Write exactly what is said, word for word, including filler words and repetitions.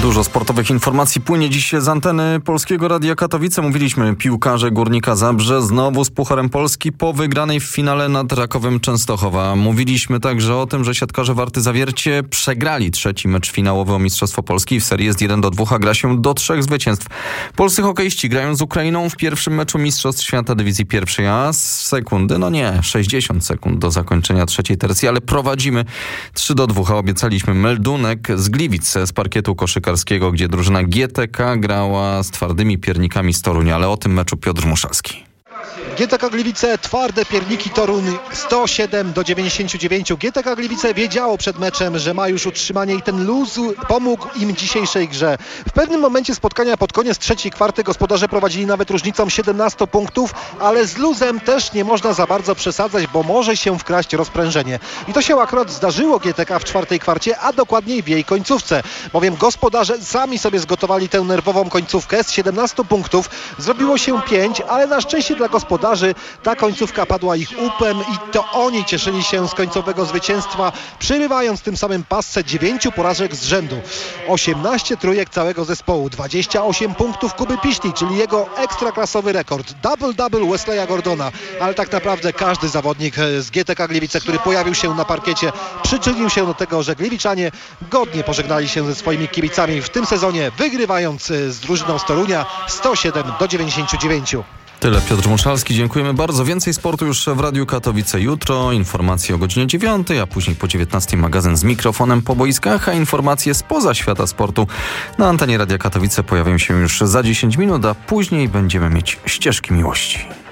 Dużo sportowych informacji płynie dziś z anteny Polskiego Radia Katowice. Mówiliśmy, piłkarze Górnika Zabrze znowu z Pucharem Polski po wygranej w finale nad Rakowem Częstochowa. Mówiliśmy także o tym, że siatkarze Warty Zawiercie przegrali trzeci mecz finałowy o Mistrzostwo Polski. W serii jest jeden do dwóch, a gra się do trzech zwycięstw. Polscy hokeiści grają z Ukrainą w pierwszym meczu Mistrzostw Świata Dywizji Pierwszej, a z sekundy, no nie, sześćdziesiąt sekund do zakończenia trzeciej tercji, ale prowadzimy trzy do dwóch, a obiecaliśmy meldunek z Gliwic, z parkietu koszykarskiego, gdzie drużyna G T K grała z twardymi piernikami z Torunia, ale o tym meczu Piotr Muszalski. G T K Gliwice, twarde pierniki Toruń sto siedem do dziewięćdziesięciu dziewięciu. G T K Gliwice wiedziało przed meczem, że ma już utrzymanie i ten luz pomógł im w dzisiejszej grze. W pewnym momencie spotkania pod koniec trzeciej kwarty gospodarze prowadzili nawet różnicą siedemnastu punktów, ale z luzem też nie można za bardzo przesadzać, bo może się wkraść rozprężenie. I to się akurat zdarzyło G T K w czwartej kwarcie, a dokładniej w jej końcówce. Bowiem gospodarze sami sobie zgotowali tę nerwową końcówkę. Z siedemnastu punktów zrobiło się pięć, ale na szczęście dla gospodarzy ta końcówka padła ich łupem i to oni cieszyli się z końcowego zwycięstwa, przerywając tym samym pasce dziewięciu porażek z rzędu. osiemnaście trójek całego zespołu, dwadzieścia osiem punktów Kuby Piśli, czyli jego ekstraklasowy rekord. Double-double Wesleya Gordona, ale tak naprawdę każdy zawodnik z G T K Gliwice, który pojawił się na parkiecie, przyczynił się do tego, że Gliwiczanie godnie pożegnali się ze swoimi kibicami w tym sezonie, wygrywając z drużyną z Torunia sto siedem do dziewięćdziesięciu dziewięciu. Tyle Piotr Muszalski, dziękujemy bardzo. Więcej sportu już w Radiu Katowice jutro, informacje o godzinie dziewiątej, a później po dziewiętnastej magazyn z mikrofonem po boiskach, a informacje spoza świata sportu na antenie Radia Katowice pojawią się już za dziesięć minut, a później będziemy mieć ścieżki miłości.